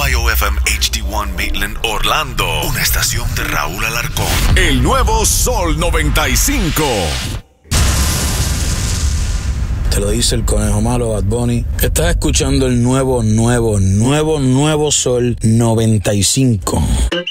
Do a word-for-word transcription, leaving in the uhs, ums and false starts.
Y O F M H D uno Maitland, Orlando. Una estación de Raúl Alarcón. El nuevo Sol noventa y cinco. Te lo dice el conejo malo, Bad Bunny. Estás escuchando el nuevo, nuevo, nuevo, nuevo Sol noventa y cinco.